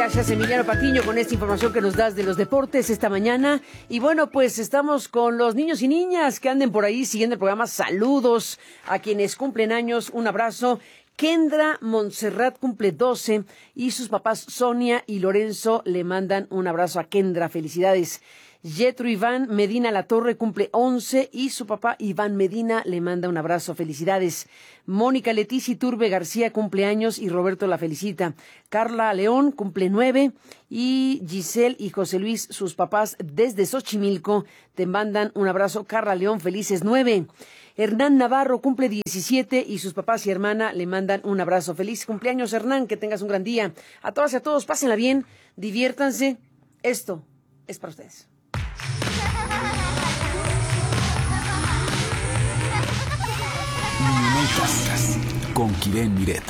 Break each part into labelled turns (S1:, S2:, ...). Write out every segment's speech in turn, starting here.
S1: Gracias, Emiliano Patiño, con esta información que nos das de los deportes esta mañana. Y bueno, pues estamos con los niños y niñas que anden por ahí siguiendo el programa. Saludos a quienes cumplen años. Un abrazo. Kendra Montserrat cumple 12 y sus papás Sonia y Lorenzo le mandan un abrazo a Kendra. Felicidades. Yetro Iván Medina Latorre cumple 11 y su papá Iván Medina le manda un abrazo. Felicidades. Mónica Leticia Iturbe García cumple años y Roberto la felicita. Carla León cumple 9 y Giselle y José Luis, sus papás desde Xochimilco, te mandan un abrazo. Carla León, felices 9. Hernán Navarro cumple 17 y sus papás y hermana le mandan un abrazo. Feliz cumpleaños, Hernán, que tengas un gran día. A todas y a todos, pásenla bien, diviértanse. Esto es para ustedes.
S2: Con Kiren Miret.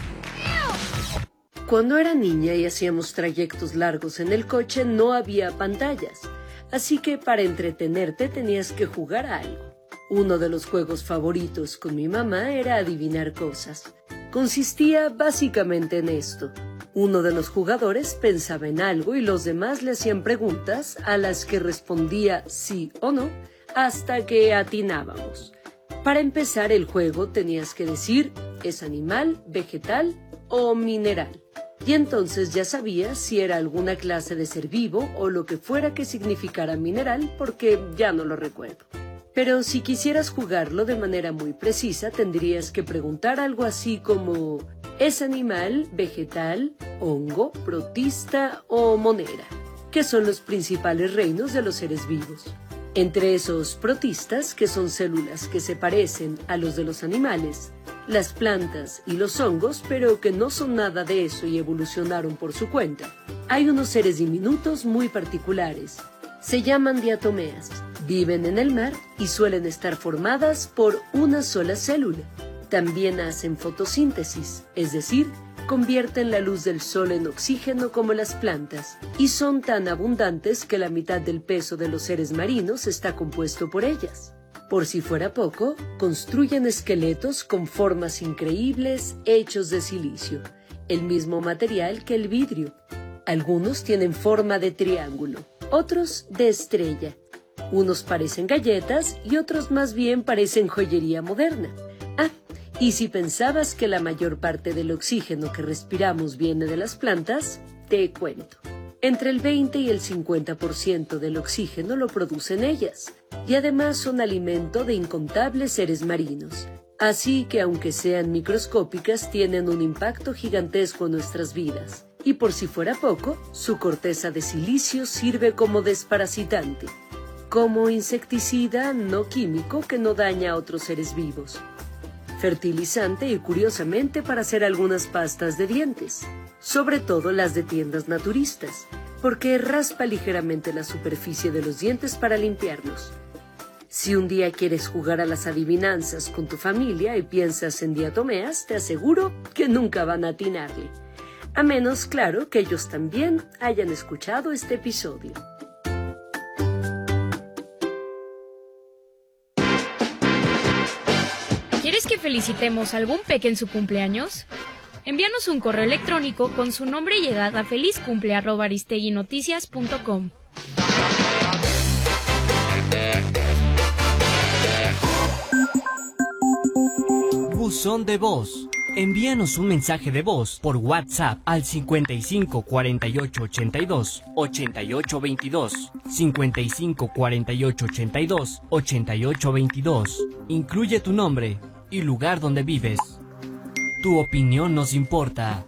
S3: Cuando era niña y hacíamos trayectos largos en el coche, no había pantallas. Así que para entretenerte tenías que jugar a algo. Uno de los juegos favoritos con mi mamá era adivinar cosas. Consistía básicamente en esto. Uno de los jugadores pensaba en algo y los demás le hacían preguntas a las que respondía sí o no hasta que atinábamos. Para empezar el juego tenías que decir ¿es animal, vegetal o mineral? Y entonces ya sabías si era alguna clase de ser vivo o lo que fuera que significara mineral, porque ya no lo recuerdo. Pero si quisieras jugarlo de manera muy precisa, tendrías que preguntar algo así como ¿es animal, vegetal, hongo, protista o monera? Que son los principales reinos de los seres vivos. Entre esos protistas, que son células que se parecen a los de los animales, las plantas y los hongos, pero que no son nada de eso y evolucionaron por su cuenta, hay unos seres diminutos muy particulares. Se llaman diatomeas, viven en el mar y suelen estar formadas por una sola célula. También hacen fotosíntesis, es decir, convierten la luz del sol en oxígeno como las plantas, y son tan abundantes que la mitad del peso de los seres marinos está compuesto por ellas. Por si fuera poco, construyen esqueletos con formas increíbles hechos de silicio, el mismo material que el vidrio. Algunos tienen forma de triángulo, otros de estrella. Unos parecen galletas y otros más bien parecen joyería moderna. Y si pensabas que la mayor parte del oxígeno que respiramos viene de las plantas, te cuento. Entre el 20 y el 50% del oxígeno lo producen ellas, y además son alimento de incontables seres marinos. Así que aunque sean microscópicas, tienen un impacto gigantesco en nuestras vidas. Y por si fuera poco, su corteza de silicio sirve como desparasitante, como insecticida no químico que no daña a otros seres vivos. Fertilizante y curiosamente para hacer algunas pastas de dientes, sobre todo las de tiendas naturistas, porque raspa ligeramente la superficie de los dientes para limpiarlos. Si un día quieres jugar a las adivinanzas con tu familia y piensas en diatomeas, te aseguro que nunca van a atinarle. A menos, claro, que ellos también hayan escuchado este episodio.
S4: ¿Quieres que felicitemos a algún peque en su cumpleaños? Envíanos un correo electrónico con su nombre y edad a felizcumple@aristeguinoticias.com.
S5: Buzón de voz. Envíanos un mensaje de voz por WhatsApp al 55 48 82 88 22, 55 48 82 88 22. Incluye tu nombre y lugar donde vives. Tu opinión nos importa.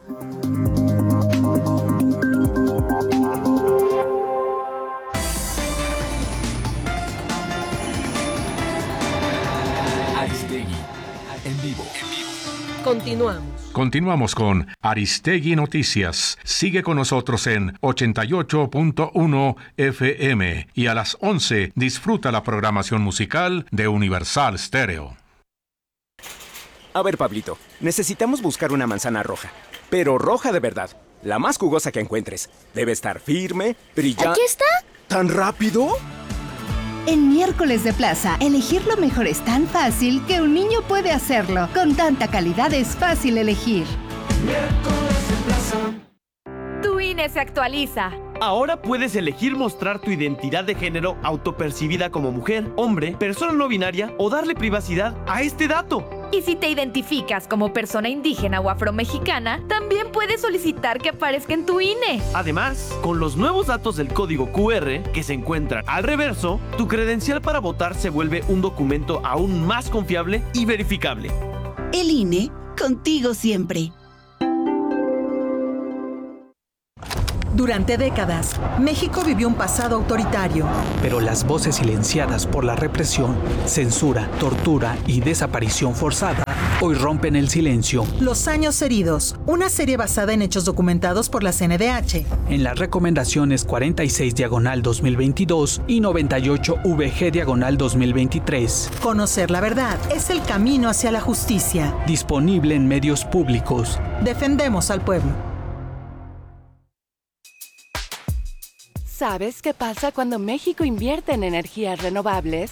S2: Aristegui, en vivo.
S6: Continuamos con Aristegui Noticias. Sigue con nosotros en 88.1 FM y a las 11 disfruta la programación musical de Universal Stereo.
S7: A ver, Pablito, necesitamos buscar una manzana roja, pero roja de verdad, la más jugosa que encuentres. Debe estar firme, brillante.
S8: ¿Aquí está?
S7: ¿Tan rápido?
S8: En Miércoles de Plaza, elegir lo mejor es tan fácil que un niño puede hacerlo. Con tanta calidad es fácil elegir.
S9: Miércoles de Plaza.
S8: Tu
S9: INE se actualiza.
S5: Ahora puedes elegir mostrar tu identidad de género autopercibida como mujer, hombre, persona no binaria o darle privacidad a este dato.
S9: Y si te identificas como persona indígena o afromexicana, también puedes solicitar que aparezca en tu INE.
S5: Además, con los nuevos datos del código QR que se encuentran al reverso, tu credencial para votar se vuelve un documento aún más confiable y verificable.
S10: El INE, contigo siempre.
S11: Durante décadas, México vivió un pasado autoritario.
S12: Pero las voces silenciadas por la represión, censura, tortura y desaparición forzada hoy rompen el silencio.
S11: Los años heridos, una serie basada en hechos documentados por la CNDH.
S12: En las recomendaciones 46/2022 y 98VG/2023.
S11: Conocer la verdad es el camino hacia la justicia.
S12: Disponible en medios públicos.
S11: Defendemos al pueblo.
S13: ¿Sabes qué pasa cuando México invierte en energías renovables?